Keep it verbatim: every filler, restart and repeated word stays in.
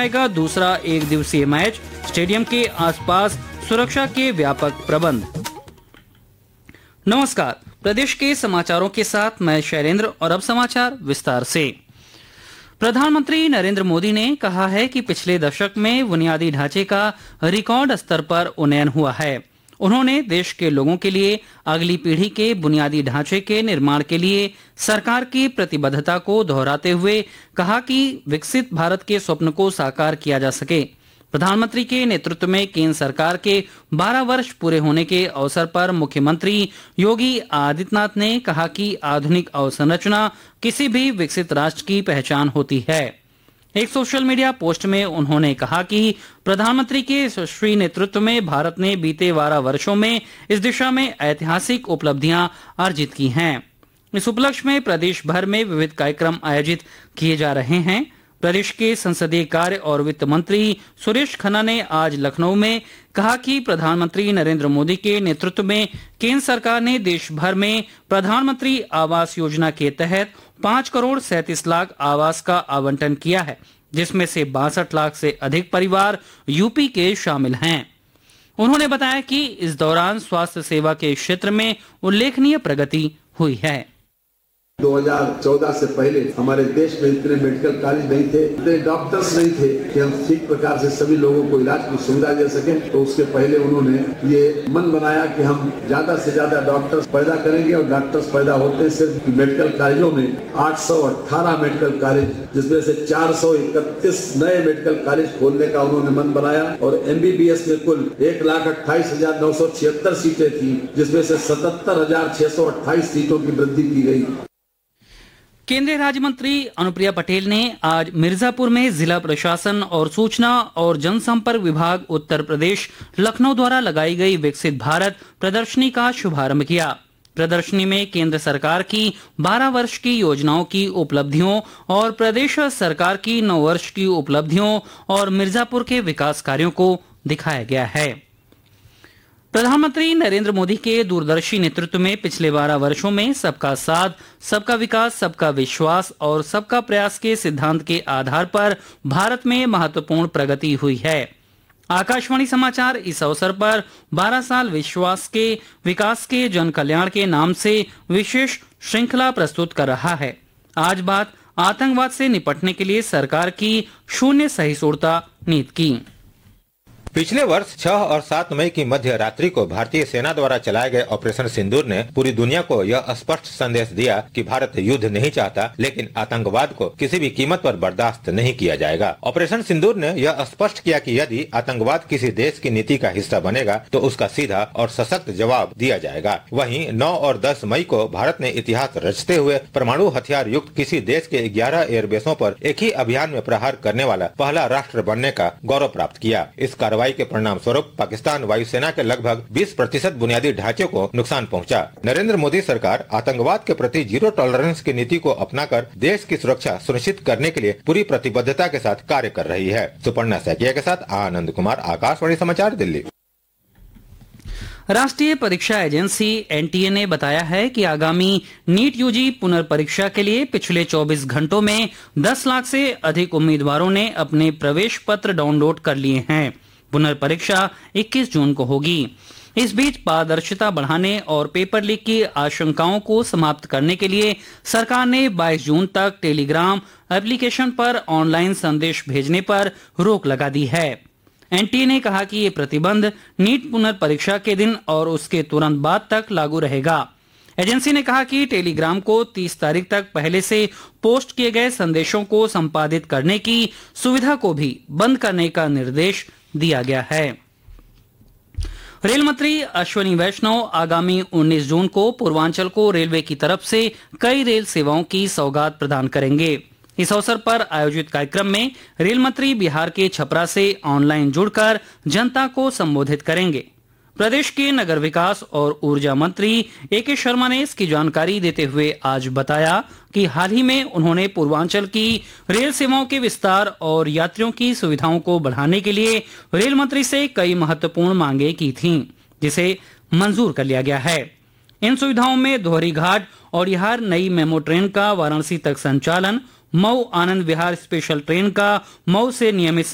जाएगा दूसरा एक दिवसीय मैच, स्टेडियम के आसपास सुरक्षा के व्यापक प्रबंध। नमस्कार, प्रदेश के समाचारों के साथ मैं शैलेंद्र और अब समाचार विस्तार से। प्रधानमंत्री नरेंद्र मोदी ने कहा है कि पिछले दशक में बुनियादी ढांचे का रिकॉर्ड स्तर पर उन्नयन हुआ है। उन्होंने देश के लोगों के लिए अगली पीढ़ी के बुनियादी ढांचे के निर्माण के लिए सरकार की प्रतिबद्धता को दोहराते हुए कहा कि विकसित भारत के स्वप्न को साकार किया जा सके। प्रधानमंत्री के नेतृत्व में केंद्र सरकार के बारह वर्ष पूरे होने के अवसर पर मुख्यमंत्री योगी आदित्यनाथ ने कहा कि आधुनिक अवसंरचना किसी भी विकसित राष्ट्र की पहचान होती है। एक सोशल मीडिया पोस्ट में उन्होंने कहा कि प्रधानमंत्री के यशस्वी नेतृत्व में भारत ने बीते बारह वर्षों में इस दिशा में ऐतिहासिक उपलब्धियां अर्जित की हैं। इस उपलक्ष्य में प्रदेश भर में विविध कार्यक्रम आयोजित किए जा रहे हैं। प्रदेश के संसदीय कार्य और वित्त मंत्री सुरेश खन्ना ने आज लखनऊ में कहा कि प्रधानमंत्री नरेंद्र मोदी के नेतृत्व में केंद्र सरकार ने देश भर में प्रधानमंत्री आवास योजना के तहत पाँच करोड़ सैंतीस लाख आवास का आवंटन किया है, जिसमें से बासठ लाख से अधिक परिवार यूपी के शामिल हैं। उन्होंने बताया कि इस दौरान स्वास्थ्य सेवा के क्षेत्र में उल्लेखनीय प्रगति हुई है। दो हज़ार चौदह से पहले हमारे देश में इतने मेडिकल कॉलेज नहीं थे, इतने डॉक्टर्स नहीं थे कि हम ठीक प्रकार से सभी लोगों को इलाज की सुविधा दे सकें। तो उसके पहले उन्होंने ये मन बनाया कि हम ज्यादा से ज्यादा डॉक्टर्स पैदा करेंगे और डॉक्टर्स पैदा होते सिर्फ मेडिकल कॉलेजों में आठ सौ अठारह मेडिकल कॉलेज, जिसमें से चार सौ इकतीस नए मेडिकल कॉलेज खोलने का उन्होंने मन बनाया और एमबीबीएस में कुल एक लाख अट्ठाईस हजार नौ सौ छिहत्तर सीटें थी, जिसमें से सतहत्तर हजार छह सौ अट्ठाईस सीटों की वृद्धि की गई। केंद्रीय राज्य मंत्री अनुप्रिया पटेल ने आज मिर्जापुर में जिला प्रशासन और सूचना और जनसंपर्क विभाग उत्तर प्रदेश लखनऊ द्वारा लगाई गई विकसित भारत प्रदर्शनी का शुभारंभ किया। प्रदर्शनी में केंद्र सरकार की बारह वर्ष की योजनाओं की उपलब्धियों और प्रदेश सरकार की नौ वर्ष की उपलब्धियों और मिर्जापुर के विकास कार्यों को दिखाया गया है। प्रधानमंत्री नरेंद्र मोदी के दूरदर्शी नेतृत्व में पिछले बारह वर्षों में सबका साथ, सबका विकास, सबका विश्वास और सबका प्रयास के सिद्धांत के आधार पर भारत में महत्वपूर्ण प्रगति हुई है। आकाशवाणी समाचार इस अवसर पर बारह साल विश्वास के विकास के जन कल्याण के नाम से विशेष श्रृंखला प्रस्तुत कर रहा है। आज बात आतंकवाद से निपटने के लिए सरकार की शून्य सहिष्णुता नीति की। पिछले वर्ष छह और सात मई की मध्य रात्रि को भारतीय सेना द्वारा चलाए गए ऑपरेशन सिंदूर ने पूरी दुनिया को यह स्पष्ट संदेश दिया कि भारत युद्ध नहीं चाहता, लेकिन आतंकवाद को किसी भी कीमत पर बर्दाश्त नहीं किया जाएगा। ऑपरेशन सिंदूर ने यह स्पष्ट किया कि यदि आतंकवाद किसी देश की नीति का हिस्सा बनेगा तो उसका सीधा और सशक्त जवाब दिया जाएगा। वहीं नौ और दस मई को भारत ने इतिहास रचते हुए परमाणु हथियार युक्त किसी देश के ग्यारह एयरबेसों पर एक ही अभियान में प्रहार करने वाला पहला राष्ट्र बनने का गौरव प्राप्त किया। इस कार्रवाई के परिणाम स्वरूप पाकिस्तान वायुसेना के लगभग बीस प्रतिशत बुनियादी ढांचे को नुकसान पहुंचा। नरेंद्र मोदी सरकार आतंकवाद के प्रति जीरो टॉलरेंस की नीति को अपनाकर देश की सुरक्षा सुनिश्चित करने के लिए पूरी प्रतिबद्धता के साथ कार्य कर रही है। सुपर्णा सैकिया के साथ आनंद कुमार, आकाशवाणी समाचार, दिल्ली। राष्ट्रीय परीक्षा एजेंसी एनटीए ने बताया है कि आगामी नीट यूजी पुनर्परीक्षा के लिए पिछले चौबीस घंटों में दस लाख से अधिक उम्मीदवारों ने अपने प्रवेश पत्र डाउनलोड कर लिए हैं। पुनर्परीक्षा इक्कीस जून को होगी। इस बीच पारदर्शिता बढ़ाने और पेपर लीक की आशंकाओं को समाप्त करने के लिए सरकार ने बाईस जून तक टेलीग्राम एप्लीकेशन पर ऑनलाइन संदेश भेजने पर रोक लगा दी है। एनटीए ने कहा कि ये प्रतिबंध नीट पुनर्परीक्षा के दिन और उसके तुरंत बाद तक लागू रहेगा। एजेंसी ने कहा कि टेलीग्राम को तीस तारीख तक पहले से पोस्ट किए गए संदेशों को संपादित करने की सुविधा को भी बंद करने का निर्देश दिया गया है। रेल मंत्री अश्विनी वैष्णव आगामी उन्नीस जून को पूर्वांचल को रेलवे की तरफ से कई रेल सेवाओं की सौगात प्रदान करेंगे। इस अवसर पर आयोजित कार्यक्रम में रेल मंत्री बिहार के छपरा से ऑनलाइन जुड़कर जनता को संबोधित करेंगे। प्रदेश के नगर विकास और ऊर्जा मंत्री ए के शर्मा ने इसकी जानकारी देते हुए आज बताया कि हाल ही में उन्होंने पूर्वांचल की रेल सेवाओं के विस्तार और यात्रियों की सुविधाओं को बढ़ाने के लिए रेल मंत्री से कई महत्वपूर्ण मांगे की थीं, जिसे मंजूर कर लिया गया है। इन सुविधाओं में दोहरी घाट और बिहार नई मेमो ट्रेन का वाराणसी तक संचालन, मऊ आनंद विहार स्पेशल ट्रेन का मऊ से नियमित